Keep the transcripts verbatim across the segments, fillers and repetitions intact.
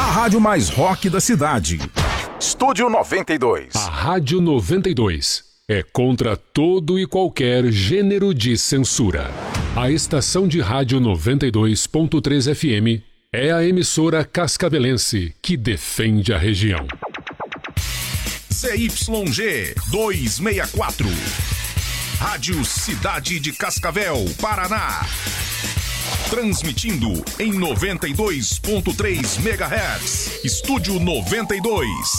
A rádio mais rock da cidade. Estúdio noventa e dois. A Rádio noventa e dois é contra todo e qualquer gênero de censura. A estação de rádio noventa e dois ponto três F M é a emissora cascavelense que defende a região. Z Y G duzentos e sessenta e quatro. Rádio Cidade de Cascavel, Paraná. Transmitindo em noventa e dois ponto três megahertz. Estúdio noventa e dois.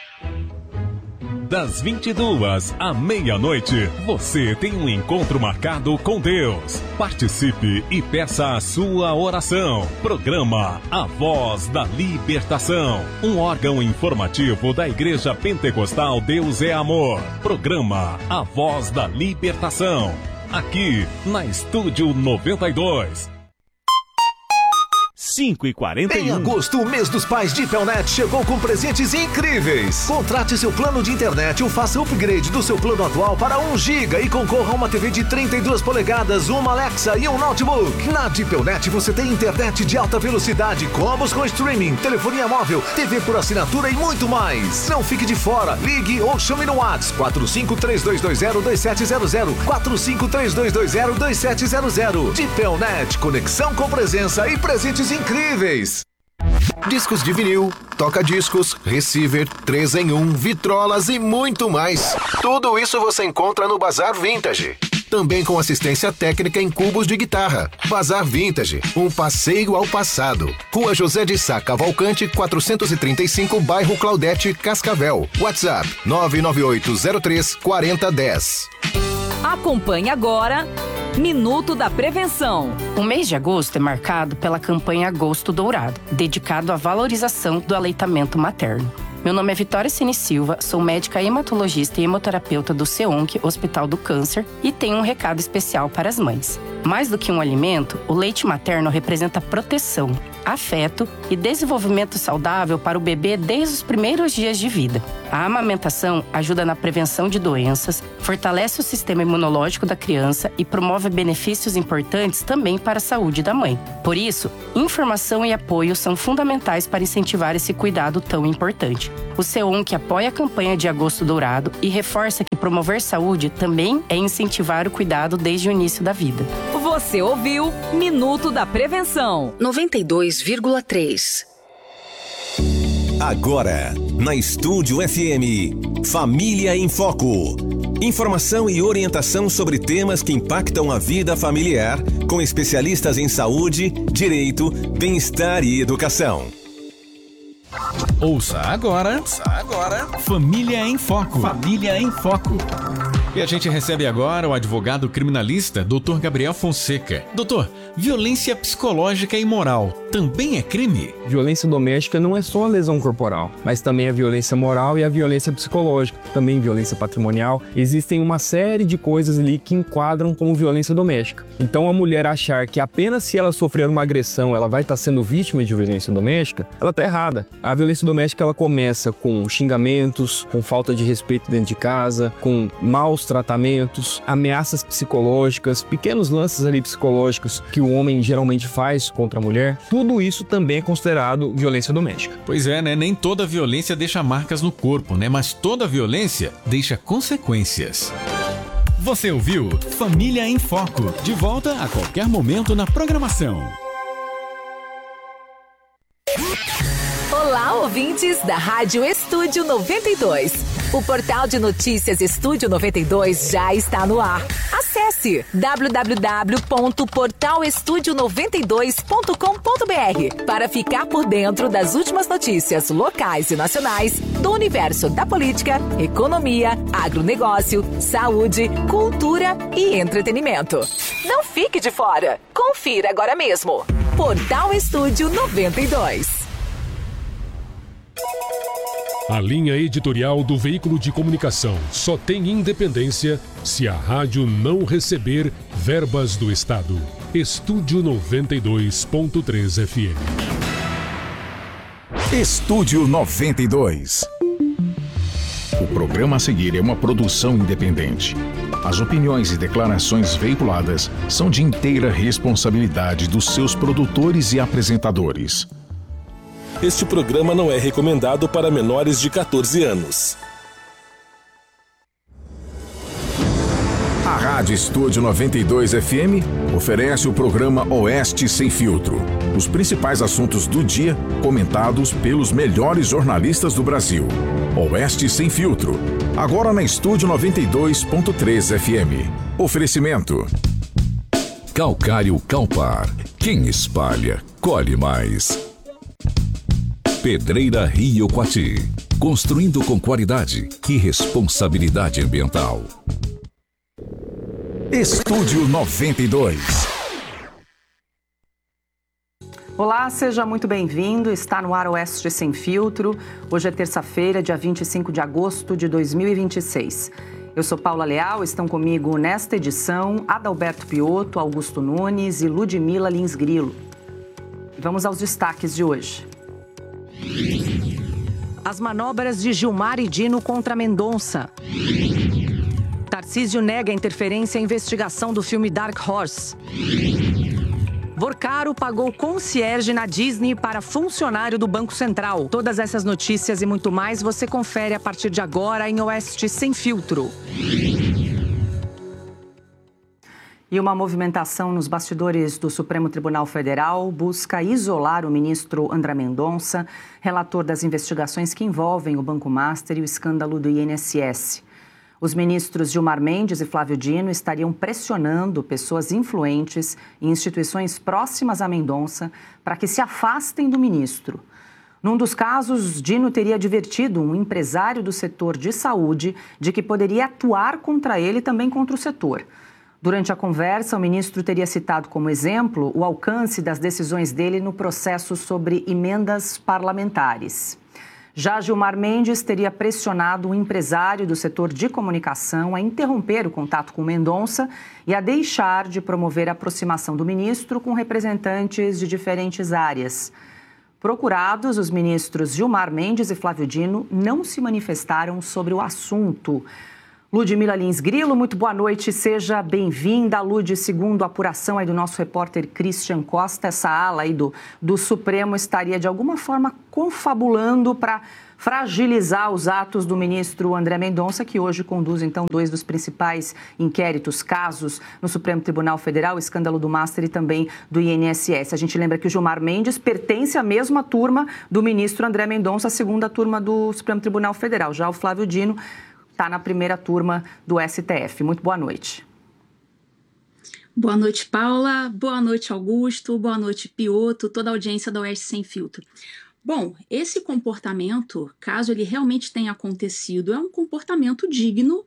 Das vinte e duas à meia-noite, você tem um encontro marcado com Deus. Participe e peça a sua oração. Programa A Voz da Libertação, um órgão informativo da Igreja Pentecostal Deus é Amor. Programa A Voz da Libertação, aqui na Estúdio noventa e dois. cinco e quarenta e um. Em agosto, o mês dos pais de Pelnet chegou com presentes incríveis. Contrate seu plano de internet ou faça upgrade do seu plano atual para um giga e concorra a uma T V de trinta e duas polegadas, uma Alexa e um notebook. Na de Pelnet você tem internet de alta velocidade, combos com streaming, telefonia móvel, T V por assinatura e muito mais. Não fique de fora. Ligue ou chame no WhatsApp quatro cinco três dois dois zero dois sete zero zero, quatro cinco três dois dois zero dois sete zero zero. De Pelnet, conexão com presença e presentes incríveis. Discos de vinil, toca-discos, receiver, três em um, vitrolas e muito mais. Tudo isso você encontra no Bazar Vintage. Também com assistência técnica em cubos de guitarra. Bazar Vintage, um passeio ao passado. Rua José de Sá Cavalcante, quatrocentos e trinta e cinco, bairro Claudete, Cascavel. WhatsApp nove nove oito zero três quatro zero um zero. Acompanhe agora Minuto da Prevenção. O mês de agosto é marcado pela campanha Agosto Dourado, dedicado à valorização do aleitamento materno. Meu nome é Vitória Cine Silva, sou médica hematologista e hemoterapeuta do CEONC, Hospital do Câncer, e tenho um recado especial para as mães. Mais do que um alimento, o leite materno representa proteção, afeto e desenvolvimento saudável para o bebê desde os primeiros dias de vida. A amamentação ajuda na prevenção de doenças, fortalece o sistema imunológico da criança e promove benefícios importantes também para a saúde da mãe. Por isso, informação e apoio são fundamentais para incentivar esse cuidado tão importante. O CEONC apoia a campanha de Agosto Dourado e reforça que promover saúde também é incentivar o cuidado desde o início da vida. Você ouviu Minuto da Prevenção. noventa e dois vírgula três. Agora, na Estúdio F M, Família em Foco. Informação e orientação sobre temas que impactam a vida familiar, com especialistas em saúde, direito, bem-estar e educação. Ouça agora, ouça agora, Família em Foco. Família em Foco. E a gente recebe agora o advogado criminalista, doutor Gabriel Fonseca. Doutor, violência psicológica e moral também é crime? Violência doméstica não é só a lesão corporal, mas também a violência moral e a violência psicológica, também violência patrimonial. Existem uma série de coisas ali que enquadram como violência doméstica. Então a mulher achar que apenas se ela sofrer uma agressão ela vai estar sendo vítima de violência doméstica, ela está errada. A violência doméstica ela começa com xingamentos, com falta de respeito dentro de casa, com maus tratamentos, ameaças psicológicas, pequenos lances ali psicológicos que o homem geralmente faz contra a mulher. Tudo isso também é considerado violência doméstica. Pois é, né? Nem toda violência deixa marcas no corpo, né? Mas toda violência deixa consequências. Você ouviu Família em Foco. De volta a qualquer momento na programação. Olá, ouvintes da Rádio Estúdio noventa e dois. O portal de notícias Estúdio noventa e dois já está no ar. Acesse w w w ponto portal estúdio noventa e dois ponto com ponto b r para ficar por dentro das últimas notícias locais e nacionais do universo da política, economia, agronegócio, saúde, cultura e entretenimento. Não fique de fora. Confira agora mesmo. Portal Estúdio noventa e dois. A linha editorial do veículo de comunicação só tem independência se a rádio não receber verbas do Estado. Estúdio noventa e dois ponto três F M. Estúdio noventa e dois. O programa a seguir é uma produção independente. As opiniões e declarações veiculadas são de inteira responsabilidade dos seus produtores e apresentadores. Este programa não é recomendado para menores de catorze anos. A Rádio Estúdio noventa e dois F M oferece o programa Oeste Sem Filtro. Os principais assuntos do dia, comentados pelos melhores jornalistas do Brasil. Oeste Sem Filtro, agora na Estúdio noventa e dois ponto três F M. Oferecimento. Calcário Calpar. Quem espalha, colhe mais. Pedreira Rio Quati. Construindo com qualidade e responsabilidade ambiental. Estúdio noventa e dois. Olá, seja muito bem-vindo. Está no ar Oeste Sem Filtro. Hoje é terça-feira, dia vinte e cinco de agosto de dois mil e vinte e seis. Eu sou Paula Leal, estão comigo nesta edição Adalberto Piotto, Augusto Nunes e Ludmila Lins Grilo. Vamos aos destaques de hoje. As manobras de Gilmar e Dino contra Mendonça. Tarcísio nega a interferência em investigação do filme Dark Horse. Vorcaro pagou concierge na Disney para funcionário do Banco Central. Todas essas notícias e muito mais você confere a partir de agora em Oeste Sem Filtro. E uma movimentação nos bastidores do Supremo Tribunal Federal busca isolar o ministro André Mendonça, relator das investigações que envolvem o Banco Master e o escândalo do I N S S. Os ministros Gilmar Mendes e Flávio Dino estariam pressionando pessoas influentes e instituições próximas a Mendonça para que se afastem do ministro. Num dos casos, Dino teria advertido um empresário do setor de saúde de que poderia atuar contra ele e também contra o setor. Durante a conversa, o ministro teria citado como exemplo o alcance das decisões dele no processo sobre emendas parlamentares. Já Gilmar Mendes teria pressionado um empresário do setor de comunicação a interromper o contato com Mendonça e a deixar de promover a aproximação do ministro com representantes de diferentes áreas. Procurados, os ministros Gilmar Mendes e Flávio Dino não se manifestaram sobre o assunto. Ludmila Lins Grilo, muito boa noite, seja bem-vinda. Lud, segundo a apuração aí do nosso repórter Christian Costa, essa ala aí do, do Supremo estaria de alguma forma confabulando para fragilizar os atos do ministro André Mendonça, que hoje conduz então dois dos principais inquéritos, casos no Supremo Tribunal Federal, o escândalo do Master e também do I N S S. A gente lembra que o Gilmar Mendes pertence à mesma turma do ministro André Mendonça, a segunda turma do Supremo Tribunal Federal. Já o Flávio Dino está na primeira turma do S T F. Muito boa noite. Boa noite, Paula. Boa noite, Augusto. Boa noite, Piotto, toda a audiência da Oeste Sem Filtro. Bom, esse comportamento, caso ele realmente tenha acontecido, é um comportamento digno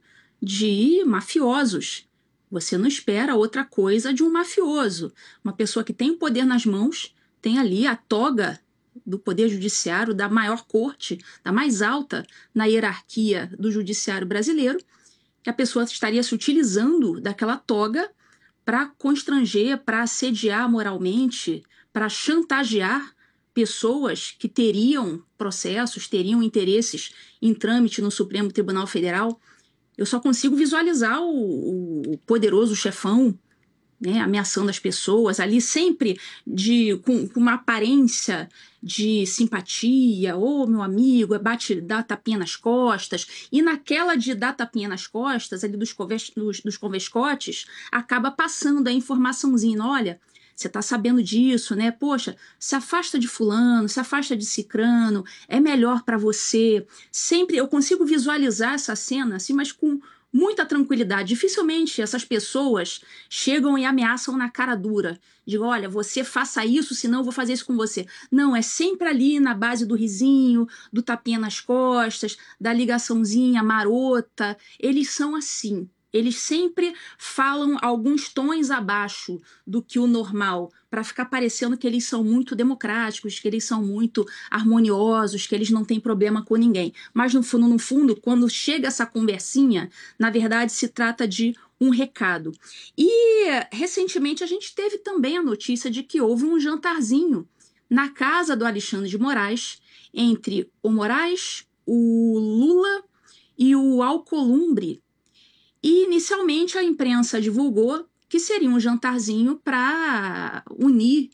de mafiosos. Você não espera outra coisa de um mafioso. Uma pessoa que tem o poder nas mãos, tem ali a toga do Poder Judiciário, da maior corte, da mais alta na hierarquia do judiciário brasileiro, que a pessoa estaria se utilizando daquela toga para constranger, para assediar moralmente, para chantagear pessoas que teriam processos, teriam interesses em trâmite no Supremo Tribunal Federal. Eu só consigo visualizar o, o poderoso chefão, né, ameaçando as pessoas, ali sempre de, com, com uma aparência de simpatia, ô oh, meu amigo, bate, dá tapinha nas costas, e naquela de dar tapinha nas costas, ali dos, conves, dos, dos convescotes, acaba passando a informaçãozinha, olha, você tá sabendo disso, né, poxa, se afasta de fulano, se afasta de cicrano, é melhor para você, sempre, eu consigo visualizar essa cena, assim, mas com muita tranquilidade. Dificilmente essas pessoas chegam e ameaçam na cara dura. Digo, olha, você faça isso, senão eu vou fazer isso com você. Não, é sempre ali na base do risinho, do tapinha nas costas, da ligaçãozinha marota. Eles são assim. Eles sempre falam alguns tons abaixo do que o normal, para ficar parecendo que eles são muito democráticos, que eles são muito harmoniosos, que eles não têm problema com ninguém. Mas no fundo, no fundo, quando chega essa conversinha, na verdade se trata de um recado. E recentemente a gente teve também a notícia de que houve um jantarzinho na casa do Alexandre de Moraes, entre o Moraes, o Lula e o Alcolumbre. E inicialmente a imprensa divulgou que seria um jantarzinho para unir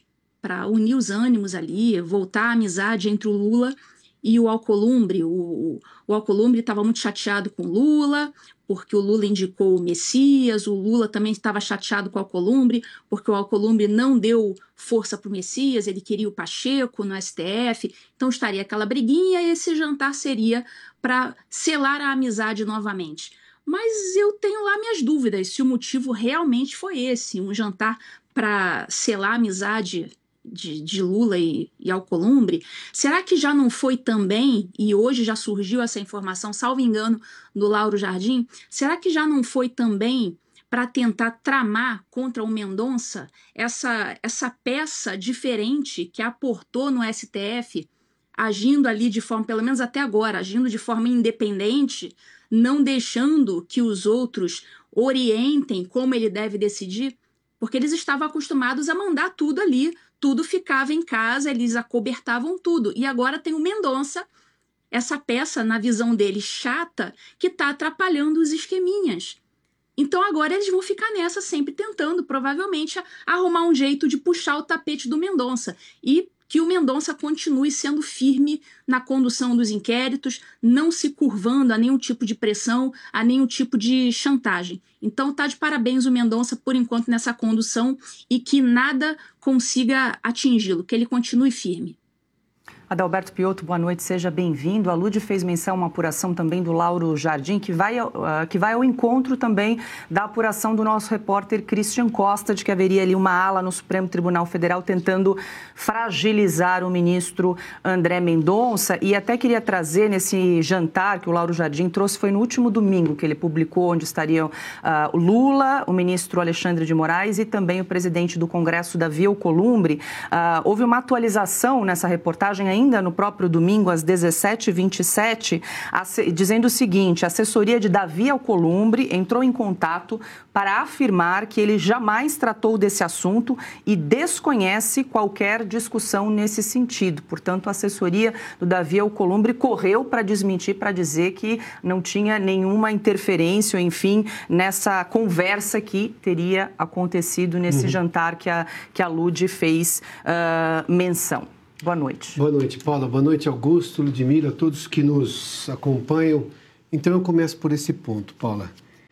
para unir os ânimos ali, voltar a amizade entre o Lula e o Alcolumbre. O, o Alcolumbre estava muito chateado com o Lula, porque o Lula indicou o Messias, o Lula também estava chateado com o Alcolumbre, porque o Alcolumbre não deu força para o Messias, ele queria o Pacheco no S T F, então estaria aquela briguinha e esse jantar seria para selar a amizade novamente. Mas eu tenho lá minhas dúvidas se o motivo realmente foi esse, um jantar para selar a amizade de, de Lula e, e Alcolumbre. Será que já não foi também, e hoje já surgiu essa informação, salvo engano, do Lauro Jardim, será que já não foi também para tentar tramar contra o Mendonça essa, essa peça diferente que aportou no S T F, agindo ali de forma, pelo menos até agora, agindo de forma independente, não deixando que os outros orientem como ele deve decidir? Porque eles estavam acostumados a mandar tudo ali, tudo ficava em casa, eles acobertavam tudo. E agora tem o Mendonça, essa peça, na visão deles, chata, que está atrapalhando os esqueminhas. Então agora eles vão ficar nessa, sempre tentando, provavelmente, arrumar um jeito de puxar o tapete do Mendonça. E que o Mendonça continue sendo firme na condução dos inquéritos, não se curvando a nenhum tipo de pressão, a nenhum tipo de chantagem. Então tá de parabéns o Mendonça, por enquanto, nessa condução e que nada consiga atingi-lo, que ele continue firme. Adalberto Piotto, boa noite, seja bem-vindo. A Lud fez menção a uma apuração também do Lauro Jardim, que vai, uh, que vai ao encontro também da apuração do nosso repórter Christian Costa, de que haveria ali uma ala no Supremo Tribunal Federal tentando fragilizar o ministro André Mendonça. E até queria trazer nesse jantar que o Lauro Jardim trouxe, foi no último domingo que ele publicou, onde estariam uh, o Lula, o ministro Alexandre de Moraes e também o presidente do Congresso, Davi Alcolumbre. Uh, houve uma atualização nessa reportagem ainda Ainda no próprio domingo, às dezessete e vinte e sete, dizendo o seguinte: a assessoria de Davi Alcolumbre entrou em contato para afirmar que ele jamais tratou desse assunto e desconhece qualquer discussão nesse sentido. Portanto, a assessoria do Davi Alcolumbre correu para desmentir, para dizer que não tinha nenhuma interferência, ou enfim, nessa conversa que teria acontecido nesse uhum. jantar que a, que a Lud fez uh, menção. Boa noite. Boa noite, Paula. Boa noite, Augusto, Ludmila, todos que nos acompanham. Então, eu começo por esse ponto, Paula.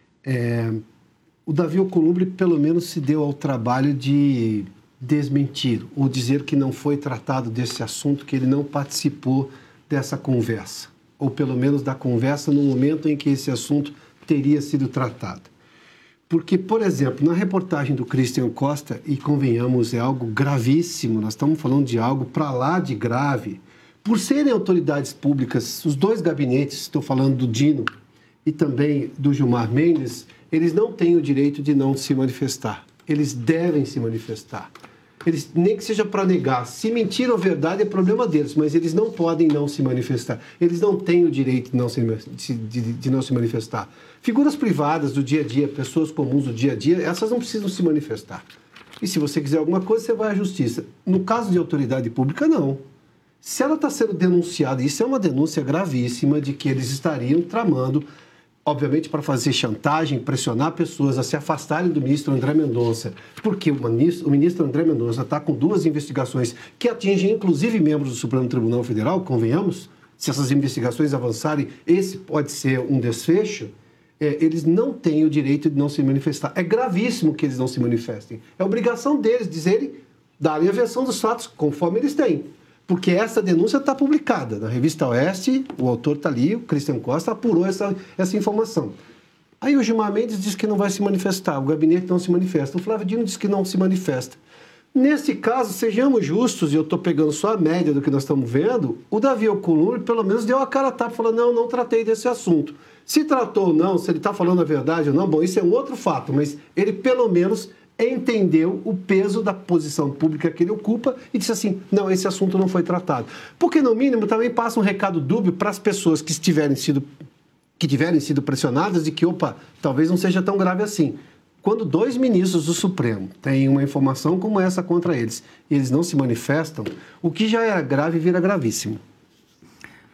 É, o Davi Alcolumbre, pelo menos, se deu ao trabalho de desmentir ou dizer que não foi tratado desse assunto, que ele não participou dessa conversa, ou pelo menos da conversa no momento em que esse assunto teria sido tratado. Porque, por exemplo, na reportagem do Christian Costa, e convenhamos, é algo gravíssimo, nós estamos falando de algo para lá de grave, por serem autoridades públicas, os dois gabinetes, estou falando do Dino e também do Gilmar Mendes, eles não têm o direito de não se manifestar, eles devem se manifestar. Eles, nem que seja para negar, se mentir ou verdade é problema deles, mas eles não podem não se manifestar, eles não têm o direito de não se, de, de, de não se manifestar. Figuras privadas do dia a dia, pessoas comuns do dia a dia, essas não precisam se manifestar. E se você quiser alguma coisa, você vai à justiça. No caso de autoridade pública, não. Se ela está sendo denunciada, isso é uma denúncia gravíssima de que eles estariam tramando, obviamente para fazer chantagem, pressionar pessoas a se afastarem do ministro André Mendonça, porque o ministro, o ministro André Mendonça está com duas investigações que atingem inclusive membros do Supremo Tribunal Federal, convenhamos, se essas investigações avançarem, esse pode ser um desfecho. É, eles não têm o direito de não se manifestar. É gravíssimo que eles não se manifestem. É obrigação deles dizerem, darem a versão dos fatos conforme eles têm. Porque essa denúncia está publicada na Revista Oeste, o autor está ali, o Christian Costa, apurou essa, essa informação. Aí o Gilmar Mendes diz que não vai se manifestar, o gabinete não se manifesta, o Flávio Dino diz que não se manifesta. Nesse caso, sejamos justos, e eu estou pegando só a média do que nós estamos vendo, o Davi Alcolumbre pelo menos deu a cara a tapa, falou, não, não tratei desse assunto. Se tratou ou não, se ele está falando a verdade ou não, bom, isso é um outro fato, mas ele pelo menos entendeu o peso da posição pública que ele ocupa e disse assim, não, esse assunto não foi tratado. Porque, no mínimo, também passa um recado dúbio para as pessoas que estiverem sido, que tiverem sido pressionadas de que, opa, talvez não seja tão grave assim. Quando dois ministros do Supremo têm uma informação como essa contra eles e eles não se manifestam, o que já era grave vira gravíssimo.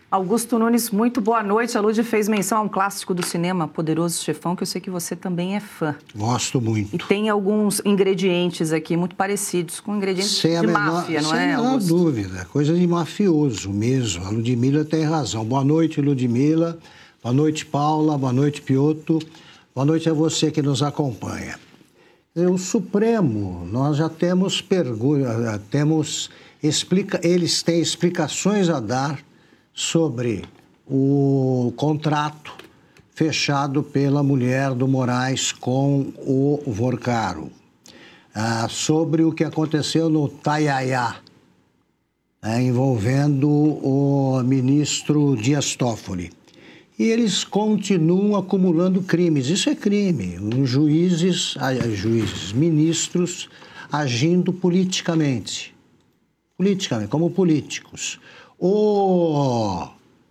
Augusto Nunes, muito boa noite. A Lud fez menção a um clássico do cinema, Poderoso Chefão, que eu sei que você também é fã. Gosto muito. E tem alguns ingredientes aqui muito parecidos com ingredientes sem de menor, máfia, não sem é, Sem Augusto? dúvida, coisa de mafioso mesmo. A Ludmila tem razão. Boa noite, Ludmila. Boa noite, Paula. Boa noite, Piotr. Boa noite a você que nos acompanha. O Supremo, nós já temos perguntas, temos explica, eles têm explicações a dar sobre o contrato fechado pela mulher do Moraes com o Vorcaro, ah, sobre o que aconteceu no Taiaiá, né, envolvendo o ministro Dias Toffoli. E eles continuam acumulando crimes. Isso é crime. Os juízes, juízes, ministros agindo politicamente. Politicamente, como políticos. Ou,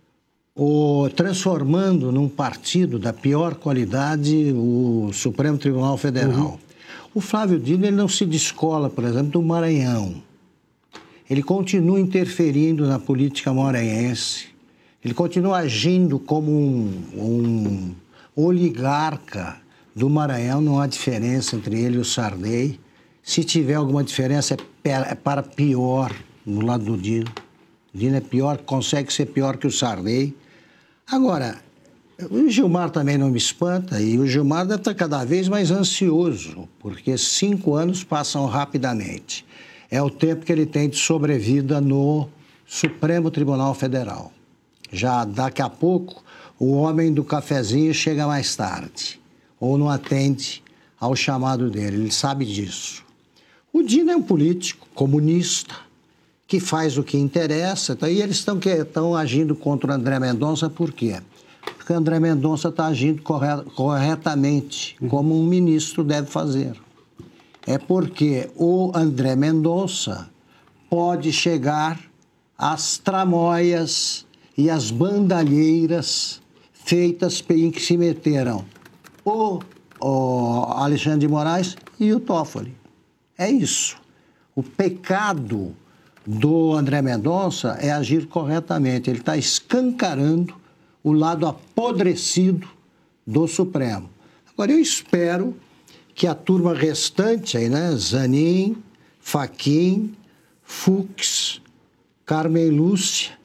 ou transformando num partido da pior qualidade o Supremo Tribunal Federal. Uhum. O Flávio Dino ele não se descola, por exemplo, do Maranhão. Ele continua interferindo na política maranhense. Ele continua agindo como um, um oligarca do Maranhão. Não há diferença entre ele e o Sarney. Se tiver alguma diferença, é para pior no lado do Dino. O Dino é pior, consegue ser pior que o Sarney. Agora, o Gilmar também não me espanta, e o Gilmar deve estar cada vez mais ansioso, porque cinco anos passam rapidamente. É o tempo que ele tem de sobrevida no Supremo Tribunal Federal. Já daqui a pouco, o homem do cafezinho chega mais tarde, ou não atende ao chamado dele, ele sabe disso. O Dino é um político comunista, que faz o que interessa, e eles estão agindo contra o André Mendonça por quê? Porque o André Mendonça está agindo corretamente, como um ministro deve fazer. É porque o André Mendonça pode chegar às tramóias e as bandalheiras feitas em que se meteram o, o Alexandre de Moraes e o Toffoli. É isso. O pecado do André Mendonça é agir corretamente. Ele está escancarando o lado apodrecido do Supremo. Agora, eu espero que a turma restante aí, né? Zanin, Fachin, Fux, Carmen Lúcia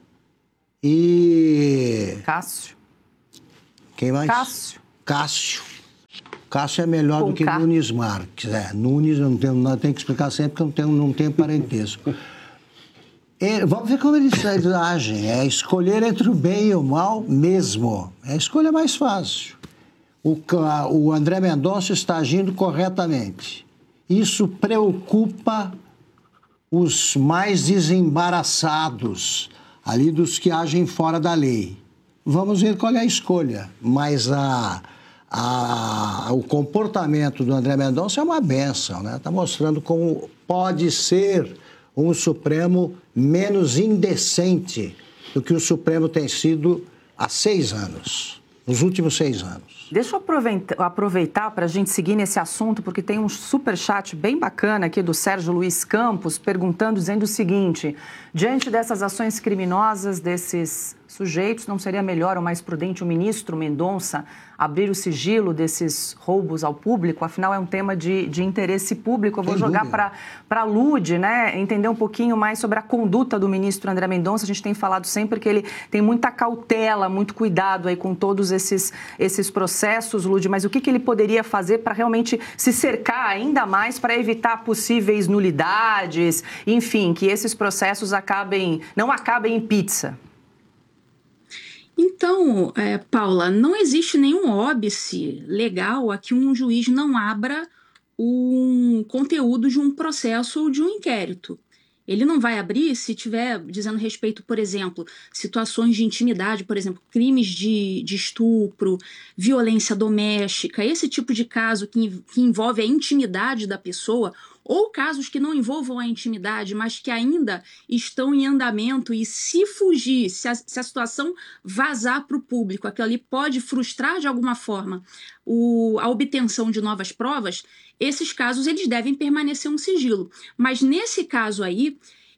e... Cássio. Quem mais? Cássio. Cássio. Cássio é melhor Com do que K. Nunes Marques. É, Nunes, eu não tenho, não tenho que explicar sempre, porque eu não tenho, não tenho parentesco. É, vamos ver como eles agem. É escolher entre o bem e o mal mesmo. É a escolha mais fácil. O, o André Mendonça está agindo corretamente. Isso preocupa os mais desembaraçados, ali dos que agem fora da lei. Vamos ver qual é a escolha. Mas a, a, o comportamento do André Mendonça é uma bênção, né? Está mostrando como pode ser um Supremo menos indecente do que o Supremo tem sido há seis anos, nos últimos seis anos. Deixa eu aproveitar para a gente seguir nesse assunto, porque tem um superchat bem bacana aqui do Sérgio Luiz Campos, perguntando, dizendo o seguinte: diante dessas ações criminosas desses sujeitos, não seria melhor ou mais prudente o ministro Mendonça abrir o sigilo desses roubos ao público? Afinal, é um tema de, de interesse público. Eu vou Sem jogar para a Lud, né, entender um pouquinho mais sobre a conduta do ministro André Mendonça. A gente tem falado sempre que ele tem muita cautela, muito cuidado aí com todos esses, esses processos, Lud, mas o que, que ele poderia fazer para realmente se cercar ainda mais para evitar possíveis nulidades, enfim, que esses processos acabem, não acabem em pizza? Então, é, Paula, não existe nenhum óbice legal a que um juiz não abra um conteúdo de um processo ou de um inquérito. Ele não vai abrir se tiver dizendo respeito, por exemplo, situações de intimidade, por exemplo, crimes de, de estupro, violência doméstica, esse tipo de caso que, que envolve a intimidade da pessoa, ou casos que não envolvam a intimidade, mas que ainda estão em andamento e se fugir, se a, se a situação vazar para o público, aquilo ali pode frustrar de alguma forma o, a obtenção de novas provas, esses casos eles devem permanecer um sigilo. Mas nesse caso aí,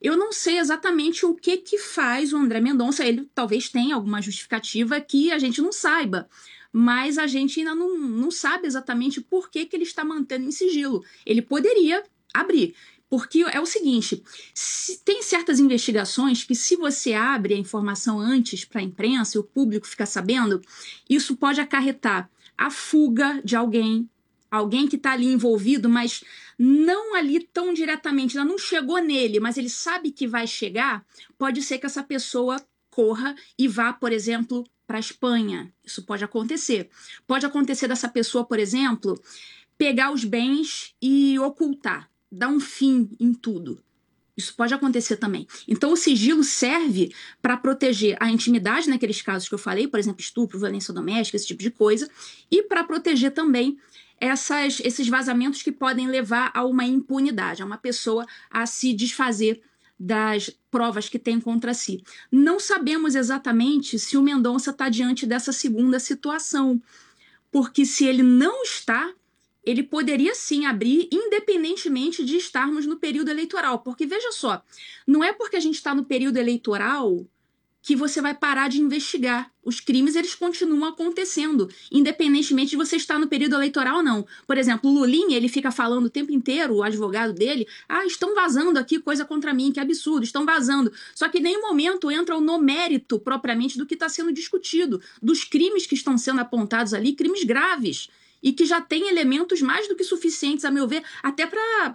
Eu não sei exatamente o que que faz o André Mendonça, ele talvez tenha alguma justificativa que a gente não saiba, mas a gente ainda não, não sabe exatamente por que que ele está mantendo em sigilo. Ele poderia abrir, porque é o seguinte, se, tem certas investigações que se você abre a informação antes para a imprensa e o público fica sabendo, isso pode acarretar a fuga de alguém, alguém que está ali envolvido, mas não ali tão diretamente, ainda não chegou nele, mas ele sabe que vai chegar, pode ser que essa pessoa corra e vá, por exemplo, para a Espanha. Isso pode acontecer. Pode acontecer dessa pessoa, por exemplo, pegar os bens e ocultar, dar um fim em tudo. Isso pode acontecer também. Então, o sigilo serve para proteger a intimidade naqueles casos que eu falei, por exemplo, estupro, violência doméstica, esse tipo de coisa, e para proteger também essas, esses vazamentos que podem levar a uma impunidade, a uma pessoa a se desfazer das provas que tem contra si. Não sabemos exatamente se o Mendonça está diante dessa segunda situação, porque se ele não está, ele poderia sim abrir, independentemente de estarmos no período eleitoral. Porque, veja só, não é porque a gente está no período eleitoral que você vai parar de investigar. Os crimes, eles continuam acontecendo, independentemente de você estar no período eleitoral ou não. Por exemplo, o Lulinha, ele fica falando o tempo inteiro, o advogado dele, ah, estão vazando aqui coisa contra mim, que absurdo, estão vazando. Só que em nenhum momento entram no mérito, propriamente, do que está sendo discutido, dos crimes que estão sendo apontados ali, crimes graves, e que já têm elementos mais do que suficientes, a meu ver, até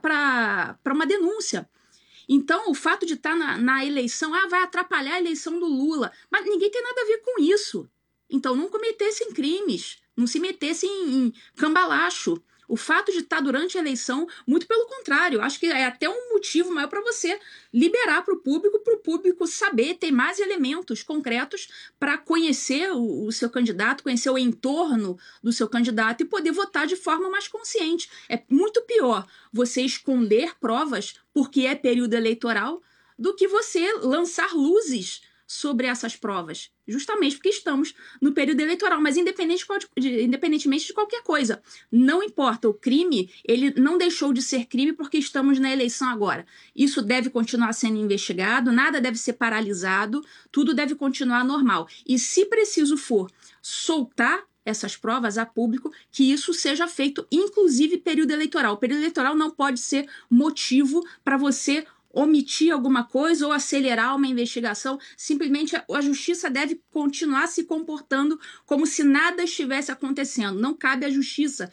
para uma denúncia. Então, o fato de estar na, na eleição, ah, vai atrapalhar a eleição do Lula. Mas ninguém tem nada a ver com isso. Então, não cometessem crimes, não se metessem em, em cambalacho. O fato de estar durante a eleição, muito pelo contrário, acho que é até um motivo maior para você liberar para o público, para o público saber, ter mais elementos concretos para conhecer o, o seu candidato, conhecer o entorno do seu candidato e poder votar de forma mais consciente. É muito pior você esconder provas porque é período eleitoral do que você lançar luzes sobre essas provas, justamente porque estamos no período eleitoral, mas independente de, independentemente de qualquer coisa, não importa, o crime, ele não deixou de ser crime porque estamos na eleição agora. Isso deve continuar sendo investigado, nada deve ser paralisado, tudo deve continuar normal. E se preciso for soltar essas provas a público, que isso seja feito, inclusive período eleitoral. O período eleitoral não pode ser motivo para você omitir alguma coisa ou acelerar uma investigação. Simplesmente a justiça deve continuar se comportando como se nada estivesse acontecendo. Não cabe à justiça